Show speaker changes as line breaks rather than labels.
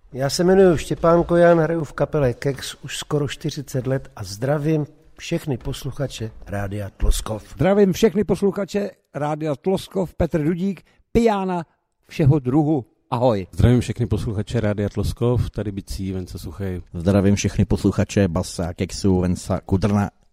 Já se jmenuji Štěpán Kojan, hraju v kapele Kex už skoro 40 let a zdravím všechny posluchače Rádia Tloskov.
Zdravím všechny posluchače Rádia Tloskov, Petr Dudík, pijána všeho druhu. Ahoj.
Zdravím všechny posluchače Rádia Tloskov, tady Bicí, Venca Suchej.
Zdravím všechny posluchače Basa, Kexu, Venca Kudrna.